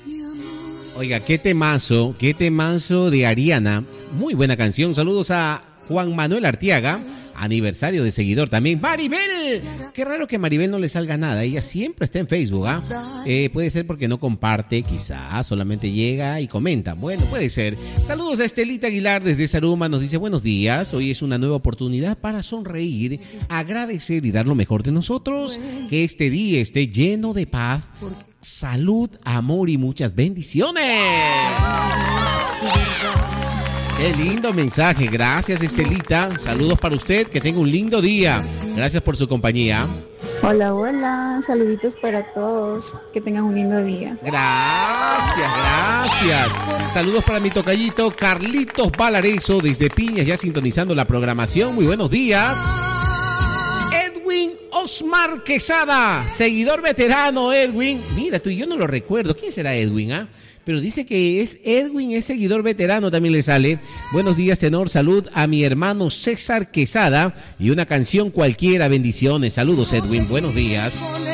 Oiga, qué temazo de Ariana. Muy buena canción. Saludos a Juan Manuel Artiaga. Aniversario de seguidor también. Maribel. Qué raro que a Maribel no le salga nada. Ella siempre está en Facebook, ¿ah? Puede ser porque no comparte, quizás. Solamente llega y comenta. Bueno, puede ser. Saludos a Estelita Aguilar desde Saruma. Nos dice buenos días. Hoy es una nueva oportunidad para sonreír, agradecer y dar lo mejor de nosotros. Que este día esté lleno de paz, salud, amor y muchas bendiciones. Qué lindo mensaje, gracias Estelita, saludos para usted, que tenga un lindo día, gracias por su compañía. Hola, hola, saluditos para todos, que tengan un lindo día. Gracias. Saludos para mi tocallito Carlitos Valareso desde Piñas, ya sintonizando la programación, muy buenos días. Edwin Osmar Quesada, seguidor veterano Edwin, mira tú y yo no lo recuerdo, ¿quién será Edwin, ah? Pero dice que es Edwin, es seguidor veterano, también le sale. Buenos días, tenor, salud a mi hermano César Quesada y una canción cualquiera, bendiciones. Saludos, Edwin, buenos días.